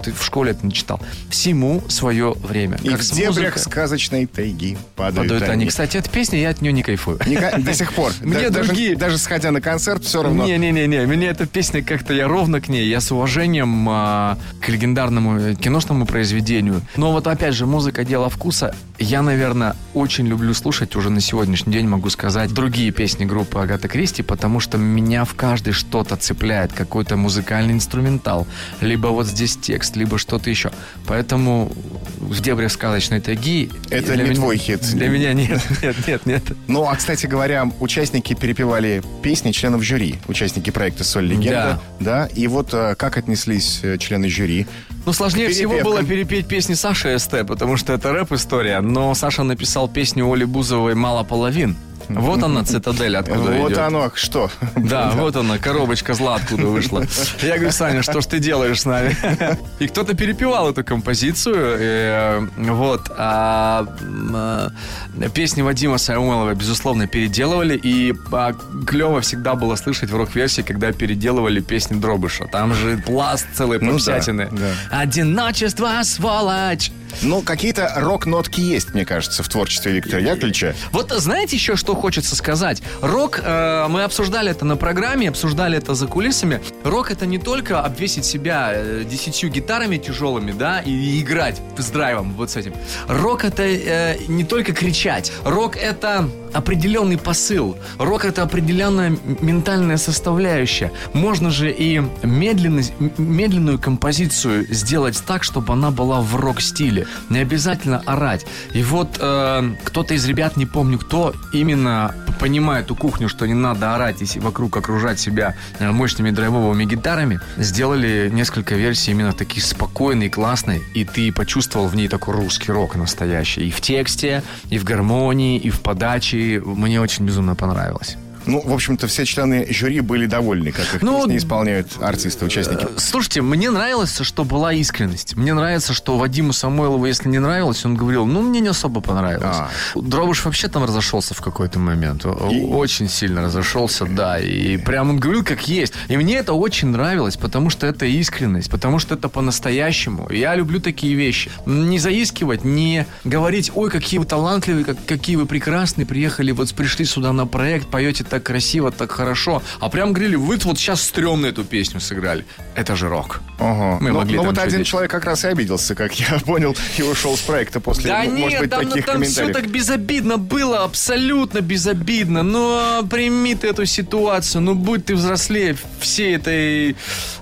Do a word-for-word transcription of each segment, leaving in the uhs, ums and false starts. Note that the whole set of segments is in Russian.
ты в школе это не читал. Всему свое время. И как в дебрях музыкой. сказочной тайги падают, Падают они. они. Кстати, эта песня, я от нее не кайфую. Не- До сих пор. Мне Да- другие- Даже, даже сходя на концерт, все равно. Не-не-не, мне эта песня как-то, я ровно к ней, я с уважением а, к легендарному э, киношному произведению. Но вот опять же, музыка — дело вкуса. Я, наверное, очень люблю слушать, уже на сегодняшний день могу сказать, другие песни группы Агаты Кристи, потому что меня в каждой что-то цепляет, какой-то музыкальный инструментал, либо вот здесь текст, либо что-то еще. Поэтому в дебрях сказочной тайги... Это для не меня- твой хит. Для меня нет, нет, нет, нет. Ну, а, кстати говоря, участники перепевали песни членов жюри, участники проекта «Соль легенда». Да. И вот а, как отнеслись э, члены жюри? Ну, сложнее всего Перепевкам. было перепеть песни Саши СТ, потому что это рэп-история. Но Саша написал песню Оли Бузовой «Мало половин». Вот она, цитадель, откуда Вот идет. оно, что? Да, вот она, коробочка зла откуда вышла. Я говорю, Саня, что ж ты делаешь с нами? И кто-то перепевал эту композицию. И, вот. А, а, песни Вадима Самойлова, безусловно, переделывали. И а, клево всегда было слышать в рок-версии, когда переделывали песни Дробыша. Там же пласт целой Ну да, попсятины. да. Одиночество, сволочь. Ну, какие-то рок-нотки есть, мне кажется, в творчестве Виктора Яковлевича. Вот знаете еще, что хочется сказать? Рок, э, мы обсуждали это на программе, обсуждали это за кулисами. Рок — это не только обвесить себя э, десятью гитарами тяжелыми, да, и, и играть с драйвом, вот с этим. Рок — это э, не только кричать. Рок — это определенный посыл. Рок — это определенная ментальная составляющая. Можно же и медленность, медленную композицию сделать так, чтобы она была в рок-стиле. Не обязательно орать. И вот э, кто-то из ребят, не помню кто, именно понимая эту кухню, что не надо орать и вокруг окружать себя мощными драйвовыми гитарами, сделали несколько версий именно такие спокойные, классные, и ты почувствовал в ней такой русский рок настоящий. И в тексте, и в гармонии, и в подаче. Мне очень безумно понравилось. Ну, в общем-то, все члены жюри были довольны, как их Ну, песни исполняют артисты, участники. Слушайте, мне нравилось, что была искренность. Мне нравится, что Вадиму Самойлову, если не нравилось, он говорил, ну, мне не особо понравилось. А. Дробыш вообще там разошелся в какой-то момент. И- Очень сильно разошелся, да. И прям он говорил, как есть. И мне это очень нравилось, потому что это искренность, потому что это по-настоящему. Я люблю такие вещи. Не заискивать, не говорить, ой, какие вы талантливые, как, какие вы прекрасные, приехали, вот пришли сюда на проект, поете так красиво, так хорошо. А прям говорили, вы вот сейчас стрёмно эту песню сыграли. Это же рок. Ага. Мы Ну, могли ну, там вот один чудить. человек как раз и обиделся, как я понял, и ушел с проекта после, Да ну, нет, может быть, там, таких там все комментариев. так безобидно было, абсолютно безобидно. Но прими ты эту ситуацию, ну будь ты взрослее всей этой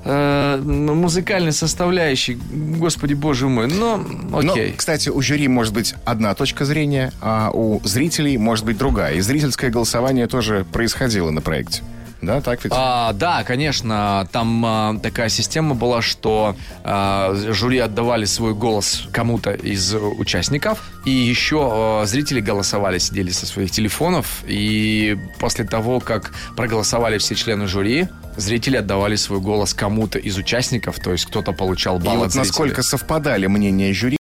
э, музыкальной составляющей, господи боже мой, но окей. Но, кстати, у жюри может быть одна точка зрения, а у зрителей может быть другая. И зрительское голосование тоже происходило на проекте. Да, так ведь? А, да, конечно, там а, такая система была, что а, жюри отдавали свой голос кому-то из участников, и еще а, зрители голосовали, сидели со своих телефонов, и после того, как проголосовали все члены жюри, зрители отдавали свой голос кому-то из участников, то есть кто-то получал балл И от вот зрителей. насколько совпадали мнения жюри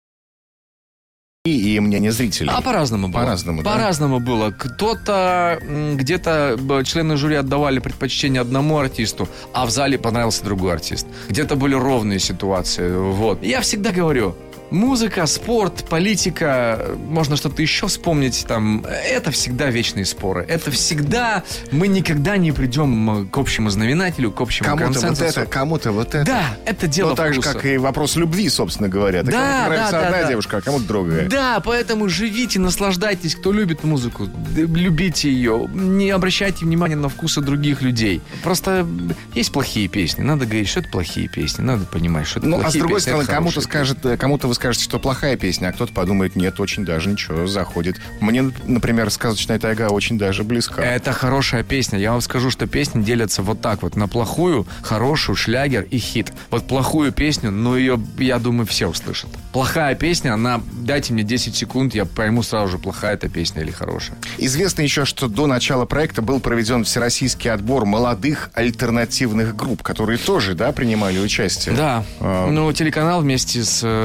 и мнения зрителей. А по-разному было. По-разному, да? По-разному было. Кто-то м, где-то б, члены жюри отдавали предпочтение одному артисту, а в зале понравился другой артист. Где-то были ровные ситуации. Вот. Я всегда говорю, музыка, спорт, политика, можно что-то еще вспомнить, там, это всегда вечные споры. Это всегда, мы никогда не придем к общему знаменателю, к общему Кому-то вот консенсусу. это, кому-то вот это. Да, это дело Ну, так же, вкуса. как и вопрос любви, собственно говоря. Так Да, кому-то нравится да, да, одна да. девушка, а кому-то другая. Да, поэтому живите, наслаждайтесь. Кто любит музыку, д- любите ее. Не обращайте внимания на вкусы других людей. Просто есть плохие песни. Надо говорить, что это плохие песни. Надо понимать, что это Ну, а плохие с другой песни, стороны, это кому-то хорошие скажет, э, кому-то вы скажете, что плохая песня, а кто-то подумает, нет, очень даже ничего, заходит. Мне, например, «Сказочная тайга» очень даже близка. Это хорошая песня. Я вам скажу, что песни делятся вот так вот. На плохую, хорошую, шлягер и хит. Вот плохую песню, ну ее, я думаю, все услышат. Плохая песня, она, дайте мне десять секунд, я пойму сразу же, плохая эта песня или хорошая. Известно еще, что до начала проекта был проведен всероссийский отбор молодых альтернативных групп, которые тоже, да, принимали участие. Да, А. ну телеканал вместе с э, ребятами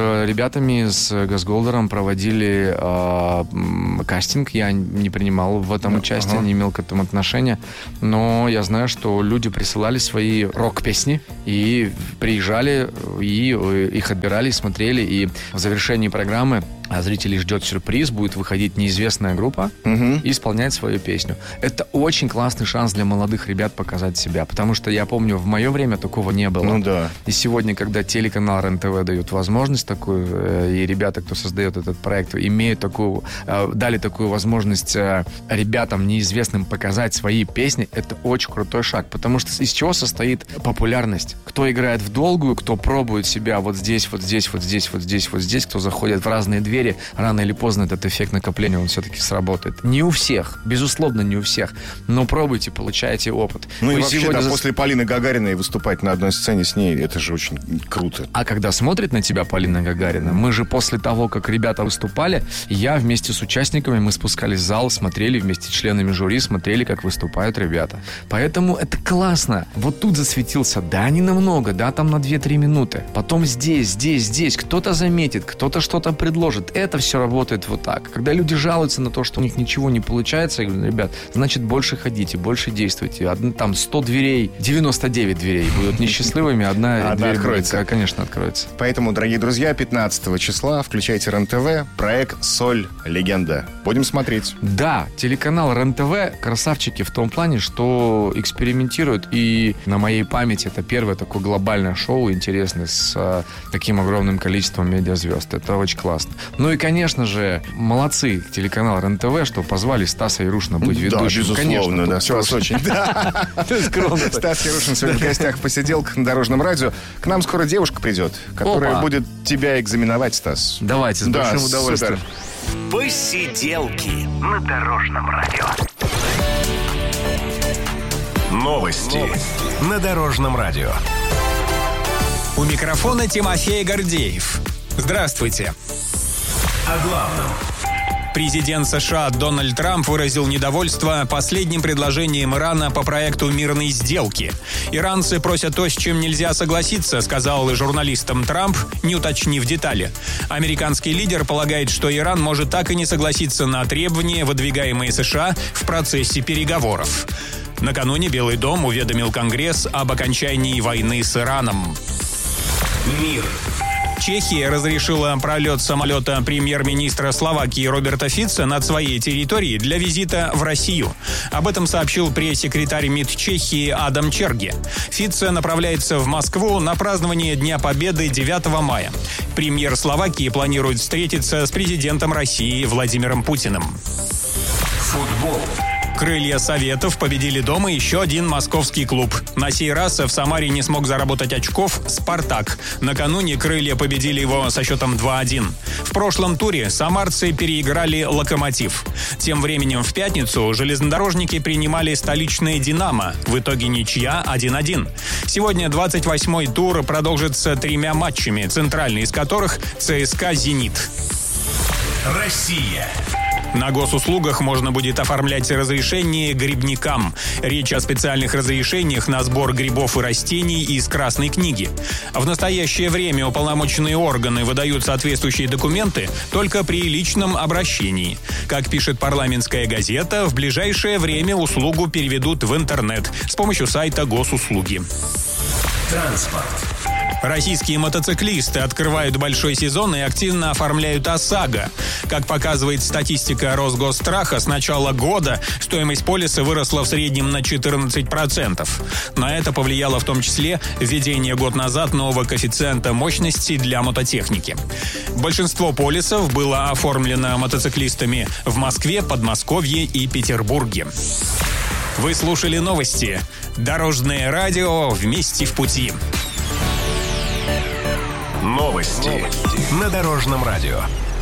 ребятами, с Газголдером проводили э, кастинг. Я не принимал в этом участие, ага. не имел к этому отношения. Но я знаю, что люди присылали свои рок-песни и приезжали, и их отбирали, смотрели. И в завершении программы зрителей ждет сюрприз, будет выходить неизвестная группа угу. и исполнять свою песню. Это очень классный шанс для молодых ребят показать себя, потому что я помню, в мое время такого не было. Ну да. И сегодня, когда телеканал РЕН-ТВ дают возможность такую, и ребята, кто создает этот проект, имеют такую, дали такую возможность ребятам неизвестным показать свои песни, это очень крутой шаг, потому что из чего состоит популярность? Кто играет в долгую, кто пробует себя вот здесь, вот здесь, вот здесь, вот здесь, вот здесь, кто заходит в разные двери, рано или поздно этот эффект накопления, он все-таки сработает. Не у всех, безусловно, не у всех, но пробуйте, получайте опыт. Ну Вы и вообще, сегодня... да, после Полины Гагариной выступать на одной сцене с ней, это же очень круто. А когда смотрит на тебя Полина Гагарина, мы же после того, как ребята выступали, я вместе с участниками, мы спускались в зал, смотрели вместе с членами жюри, смотрели, как выступают ребята. Поэтому это классно. Вот тут засветился, да, не намного, да, там на две-три минуты. Потом здесь, здесь, здесь. Кто-то заметит, кто-то что-то предложит. Это все работает вот так. Когда люди жалуются на то, что у них ничего не получается, я говорю, ребят, значит, больше ходите, больше действуйте. Одна, там сто дверей, девяносто девять дверей будут несчастливыми, одна, одна дверь откроется. Будет, конечно, откроется. Поэтому, дорогие друзья, пятнадцатого числа включайте РЕН-ТВ, проект «Соль. Легенда». Будем смотреть. Да, телеканал РЕН-ТВ красавчики в том плане, что экспериментируют, и на моей памяти это первое такое глобальное шоу интересное с а, таким огромным количеством медиазвезд. Это очень классно. Ну и, конечно же, молодцы телеканал РЕН-ТВ, что позвали Стаса Ярушина быть ведущим. Да, безусловно, конечно, да, все очень. Стас Ярушин сегодня в гостях посиделках на Дорожном радио. К нам скоро девушка придет, которая будет тебя экзаменовать, Стас. Давайте, с большим удовольствием. Посиделки на Дорожном радио. Новости на Дорожном радио. У микрофона Тимофей Гордеев. Здравствуйте. О главном. Президент США Дональд Трамп выразил недовольство последним предложением Ирана по проекту мирной сделки. Иранцы просят то, с чем нельзя согласиться, сказал журналистам Трамп, не уточнив детали. Американский лидер полагает, что Иран может так и не согласиться на требования, выдвигаемые США в процессе переговоров. Накануне Белый дом уведомил Конгресс об окончании войны с Ираном. Мир. Чехия разрешила пролет самолета премьер-министра Словакии Роберта Фица над своей территорией для визита в Россию. Об этом сообщил пресс-секретарь МИД Чехии Адам Черге. Фица направляется в Москву на празднование Дня Победы девятого мая. Премьер Словакии планирует встретиться с президентом России Владимиром Путиным. Футбол. Крылья Советов победили дома еще один московский клуб. На сей раз в Самаре не смог заработать очков «Спартак». Накануне крылья победили его со счетом два один. В прошлом туре самарцы переиграли «Локомотив». Тем временем в пятницу железнодорожники принимали столичное «Динамо». В итоге ничья один один. Сегодня двадцать восьмой тур продолжится тремя матчами, центральный из которых ЦСКА «Зенит». Россия. На госуслугах можно будет оформлять разрешение грибникам. Речь о специальных разрешениях на сбор грибов и растений из Красной книги. В настоящее время уполномоченные органы выдают соответствующие документы только при личном обращении. Как пишет парламентская газета, в ближайшее время услугу переведут в интернет с помощью сайта госуслуги. Транспорт. Российские мотоциклисты открывают большой сезон и активно оформляют ОСАГО. Как показывает статистика Росгосстраха, с начала года стоимость полиса выросла в среднем на четырнадцать процентов. На это повлияло в том числе введение год назад нового коэффициента мощности для мототехники. Большинство полисов было оформлено мотоциклистами в Москве, Подмосковье и Петербурге. Вы слушали новости. Дорожное радио «Вместе в пути». Новости, Новости на Дорожном радио.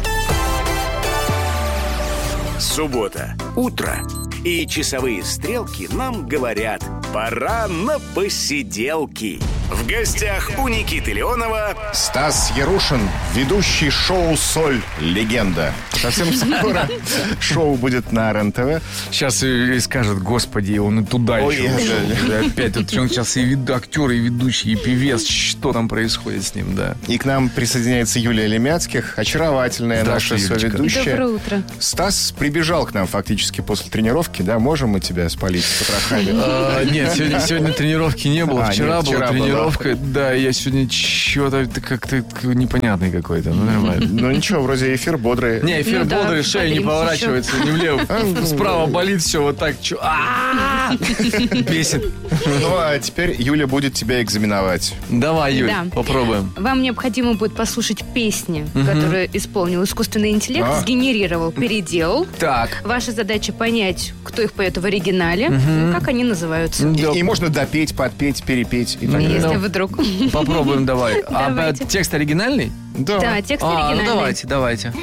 Суббота. Утро. И часовые стрелки нам говорят: пора на посиделки. В гостях у Никиты Леонова Стас Ярушин, ведущий шоу «Соль. Легенда». Совсем скоро шоу будет на РЕН-ТВ. Сейчас и, и скажет, господи, он и туда Ой, еще. это- Да, опять, вот он сейчас и вид- актер, и ведущий, и певец. Что там происходит с ним, да. И к нам присоединяется Юлия Лемяцких, очаровательная наша Здравствуй, Юлечка. соведущая. Доброе утро. Стас прибежал к нам фактически после тренировки, да? Можем мы тебя спалить с потрохами? А, нет, сегодня, сегодня тренировки не было. А, Вчера нет, была вчера тренировка. Да, я сегодня что-то как-то непонятный какой-то. Ну, нормально. Ну ничего, вроде эфир бодрый. Не, эфир Ну да, бодрый, шея не бодренький поворачивается ни влево. Справа болит все вот так. чё- А-а-а! Бесит. Ну а теперь Юля будет тебя экзаменовать. Давай, Юль, Да. попробуем. Вам необходимо будет послушать песни, которые исполнил искусственный интеллект, А. сгенерировал, переделал. Так. Ваша задача понять, кто их поет в оригинале, и как они называются. И, Да, и можно допеть, подпеть, перепеть и так далее. Если Ну, вдруг. Попробуем, давай. А Давайте. э, текст оригинальный? Да. Да, текст А, ну оригинальный. давайте, давайте.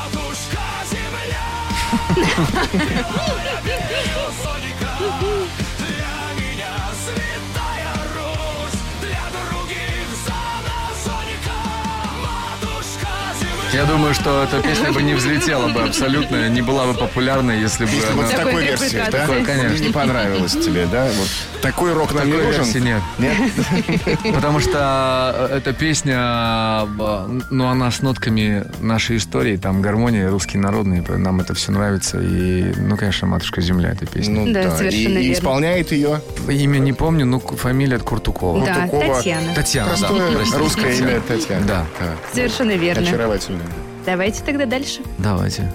Я думаю, что эта песня бы не взлетела бы абсолютно, не была бы популярной, если бы Если вот в она... Такой такой версии, да? интерпретации. Конечно. Не понравилось тебе, да? Вот такой рок нам не Такой версии нужен. нет. Нет? Потому что эта песня, э, ну, она с нотками нашей истории, там гармония, русский народный, нам это все нравится. И, ну, конечно, «Матушка земля» эта песня. Ну, Да, да. совершенно И, и верно. исполняет ее Имя не помню, ну, фамилия Куртукова. Да, Куртукова. Татьяна. Татьяна, простое да. простите, русское Татьяна. имя Татьяна. Да. Так. Совершенно верно. Очаровательно. Давайте тогда дальше. Давайте.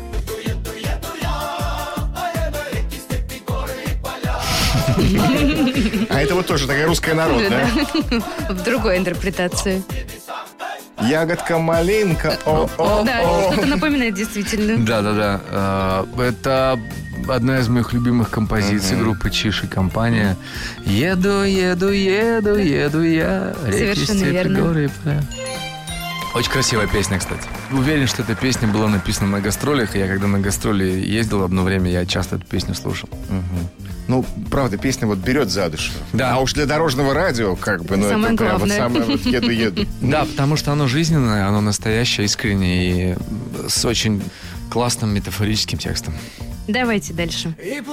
А это вот тоже такая русская народная. В другой интерпретации. Ягодка, малинка, о-о-о. Да, что-то напоминает действительно. Да-да-да. Э, Это одна из моих любимых композиций группы «Чиж» и компания. Еду, еду, еду, еду я. Реки, Совершенно степи, верно. горы и поля. Очень красивая песня, кстати. Уверен, что эта песня была написана на гастролях. И я когда на гастроли ездил одно время, я часто эту песню слушал. Ну, правда, песня вот берет за душу. Да. А уж для дорожного радио, как бы, ну, Самое это прям вот главное. самое вот еду-еду. Да, потому что оно жизненное, оно настоящее, искреннее и с очень классным метафорическим текстом. Давайте дальше.